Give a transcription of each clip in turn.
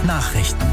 Nachrichten.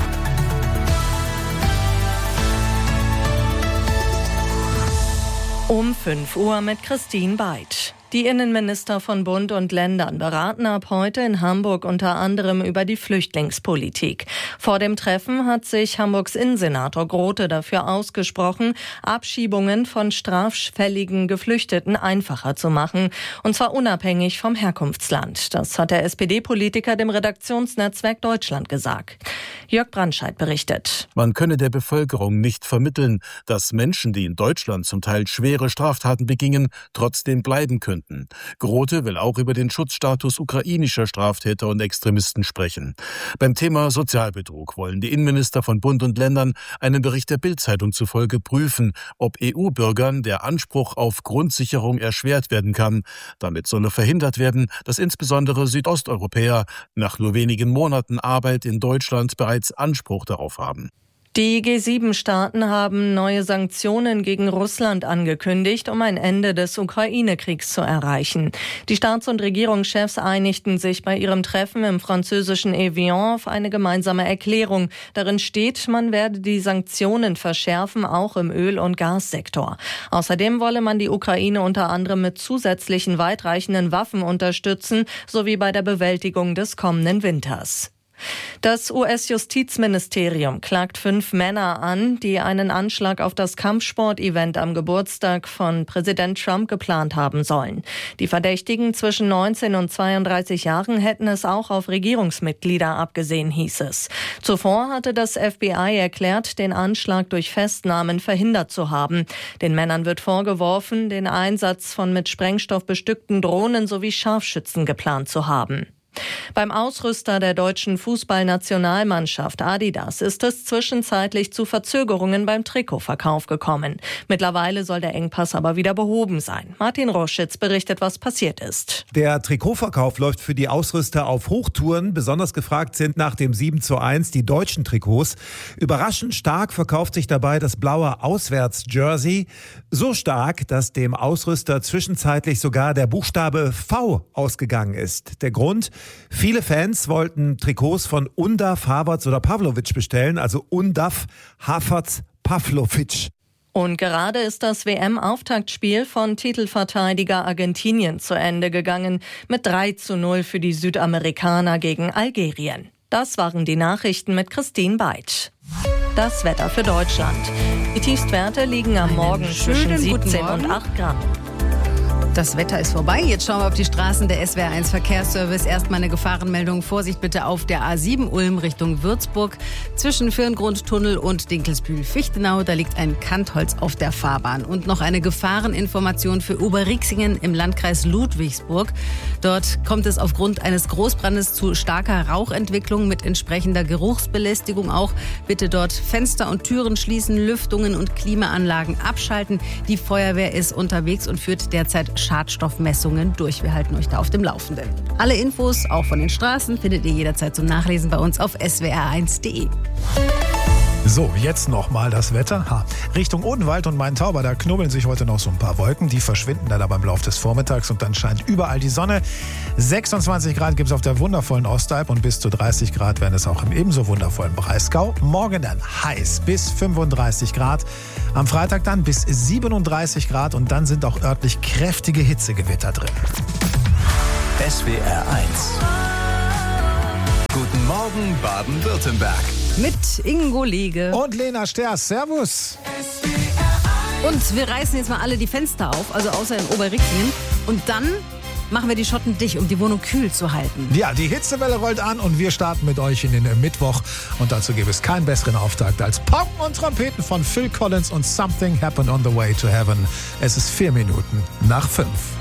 Um 5 Uhr mit Christine Beitsch. Die Innenminister von Bund und Ländern beraten ab heute in Hamburg unter anderem über die Flüchtlingspolitik. Vor dem Treffen hat sich Hamburgs Innensenator Grote dafür ausgesprochen, Abschiebungen von straffälligen Geflüchteten einfacher zu machen, und zwar unabhängig vom Herkunftsland. Das hat der SPD-Politiker dem Redaktionsnetzwerk Deutschland gesagt. Jörg Brandscheid berichtet. Man könne der Bevölkerung nicht vermitteln, dass Menschen, die in Deutschland zum Teil schwere Straftaten begingen, trotzdem bleiben könnten. Grote will auch über den Schutzstatus ukrainischer Straftäter und Extremisten sprechen. Beim Thema Sozialbetrug wollen die Innenminister von Bund und Ländern einen Bericht der Bild-Zeitung zufolge prüfen, ob EU-Bürgern der Anspruch auf Grundsicherung erschwert werden kann. Damit solle verhindert werden, dass insbesondere Südosteuropäer nach nur wenigen Monaten Arbeit in Deutschland bereits Anspruch darauf haben. Die G7-Staaten haben neue Sanktionen gegen Russland angekündigt, um ein Ende des Ukraine-Kriegs zu erreichen. Die Staats- und Regierungschefs einigten sich bei ihrem Treffen im französischen Evian auf eine gemeinsame Erklärung. Darin steht, man werde die Sanktionen verschärfen, auch im Öl- und Gassektor. Außerdem wolle man die Ukraine unter anderem mit zusätzlichen weitreichenden Waffen unterstützen, sowie bei der Bewältigung des kommenden Winters. Das US-Justizministerium klagt 5 Männer an, die einen Anschlag auf das Kampfsport-Event am Geburtstag von Präsident Trump geplant haben sollen. Die Verdächtigen zwischen 19 und 32 Jahren hätten es auch auf Regierungsmitglieder abgesehen, hieß es. Zuvor hatte das FBI erklärt, den Anschlag durch Festnahmen verhindert zu haben. Den Männern wird vorgeworfen, den Einsatz von mit Sprengstoff bestückten Drohnen sowie Scharfschützen geplant zu haben. Beim Ausrüster der deutschen Fußballnationalmannschaft Adidas ist es zwischenzeitlich zu Verzögerungen beim Trikotverkauf gekommen. Mittlerweile soll der Engpass aber wieder behoben sein. Martin Roschitz berichtet, was passiert ist. Der Trikotverkauf läuft für die Ausrüster auf Hochtouren. Besonders gefragt sind nach dem 7:1 die deutschen Trikots. Überraschend stark verkauft sich dabei das blaue Auswärtsjersey. So stark, dass dem Ausrüster zwischenzeitlich sogar der Buchstabe V ausgegangen ist. Der Grund: viele Fans wollten Trikots von Undaf, Havertz oder Pavlovic bestellen, also Undaf, Havertz, Pavlovic. Und gerade ist das WM-Auftaktspiel von Titelverteidiger Argentinien zu Ende gegangen mit 3:0 für die Südamerikaner gegen Algerien. Das waren die Nachrichten mit Christine Beitsch. Das Wetter für Deutschland. Die Tiefstwerte liegen am Morgen zwischen 17 und 8 Grad. Das Wetter ist vorbei. Jetzt schauen wir auf die Straßen. Der SWR1 Verkehrsservice. Erstmal eine Gefahrenmeldung. Vorsicht bitte auf der A7 Ulm Richtung Würzburg. Zwischen Firngrundtunnel und Dinkelsbühl-Fichtenau. Da liegt ein Kantholz auf der Fahrbahn. Und noch eine Gefahreninformation für Oberrixingen im Landkreis Ludwigsburg. Dort kommt es aufgrund eines Großbrandes zu starker Rauchentwicklung mit entsprechender Geruchsbelästigung auch. Bitte dort Fenster und Türen schließen, Lüftungen und Klimaanlagen abschalten. Die Feuerwehr ist unterwegs und führt derzeit Schadstoffmessungen durch. Wir halten euch da auf dem Laufenden. Alle Infos, auch von den Straßen, findet ihr jederzeit zum Nachlesen bei uns auf swr1.de. So, jetzt nochmal das Wetter. Richtung Odenwald und Main-Tauber, da knubbeln sich heute noch so ein paar Wolken. Die verschwinden dann aber im Laufe des Vormittags und dann scheint überall die Sonne. 26 Grad gibt es auf der wundervollen Ostalb und bis zu 30 Grad werden es auch im ebenso wundervollen Breisgau. Morgen dann heiß bis 35 Grad. Am Freitag dann bis 37 Grad und dann sind auch örtlich kräftige Hitzegewitter drin. SWR 1. Guten Morgen, Baden-Württemberg. Mit Ingo Lege. Und Lena Sters. Servus. Und wir reißen jetzt mal alle die Fenster auf, also außer in Oberrixingen. Und dann machen wir die Schotten dicht, um die Wohnung kühl zu halten. Ja, die Hitzewelle rollt an und wir starten mit euch in den Mittwoch. Und dazu gibt es keinen besseren Auftakt als Pauken und Trompeten von Phil Collins und Something Happened on the Way to Heaven. Es ist 4 Minuten nach 5.